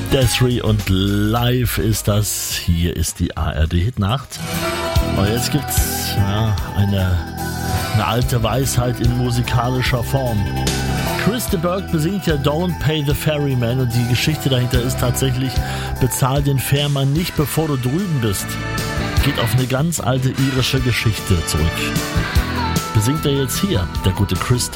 Des'ree und live ist das. Hier ist die ARD Hitnacht. Und jetzt gibt's eine alte Weisheit in musikalischer Form. Chris de Burgh besingt ja Don't Pay the Ferryman und die Geschichte dahinter ist tatsächlich: Bezahl den Fährmann nicht, bevor du drüben bist. Geht auf eine ganz alte irische Geschichte zurück. Besingt er jetzt hier, der gute Chris de